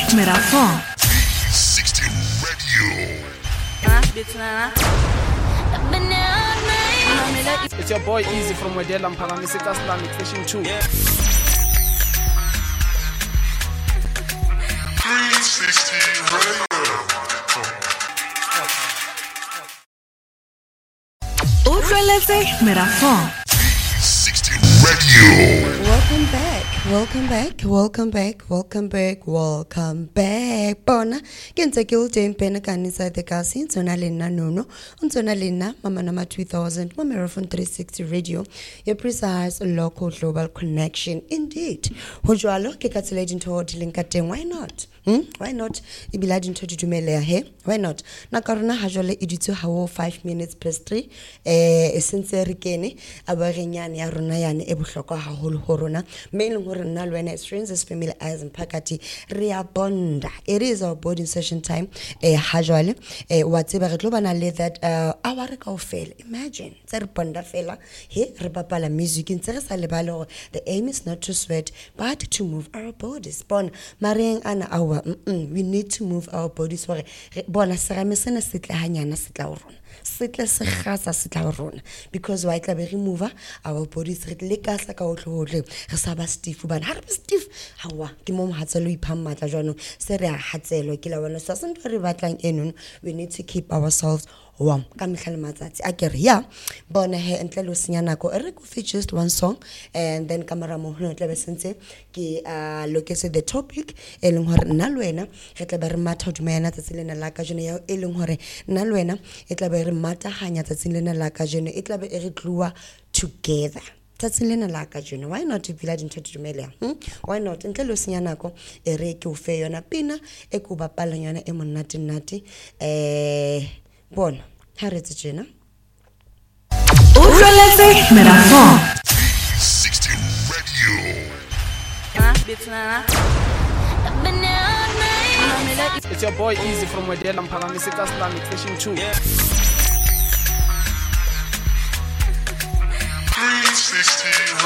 Merafon 360 Radio. It's your boy Easy from Wedela Mpagamiseka Islamic Station 2. 360 Radio. Utlweletse Merafon 360 Radio. Welcome back. Bona, kenza ke ulde mpena kanisa the kasi, ntsona lena nono, ntsona lena mama nama 2000, mama Merafon 360 Radio, your precise local global connection. Indeed. Hojwalo, ke katsela into hotilinka teng, why not? Why not? Ibila into dumelea he? Why not? Na karona hajole iditso hawo 5 minutes past 3. Since rikene abarenyane ya rona yane e bohlokwa haholo ho rona. Maileng hore nna le wena friends as family as mpakati rea bonda. It is our boarding session time. Hajole watseba re tlo bana le that hour kaofela. Imagine tse re bonda fela he re bapala music ntse re sa lebala hore the aim is not to sweat but to move our bodies. Bon mareng ana we need to move our bodies hore bona serame sena se tla hanyana se tla rona setle se gasa se tla rona because wa tla be re move our bodies re le kasla ka otlhohle re sa ba stiff bana ha re stiff hawa ke mo mohatselo iphang matla jwanong se re a hatselo ke la bona sa sentwe re batlang enun we need to keep ourselves warm ka mihla le matsatsi akere ya bona he entle lo senya nako re go feature just one song and then kamera mo hlo tla be sentse ke loketse the topic eleng hore nna le wena re tla be re matha dumela tsa tselena la ka jone ya eleng hore nna le wena e tla be re mata hanya tsa tselena la ka jone e tla be re tluwa together tatsilena la ka jone why not ibila dintho dumela why not ntle lo senya nako e re ke o fe yona pina e go bapala yona e monate nnate bona ha re tsena Utlweletse Merafon 360 Radio. It's your boy Easy from Wedela Mpagamiseka Islamic Station 2. 360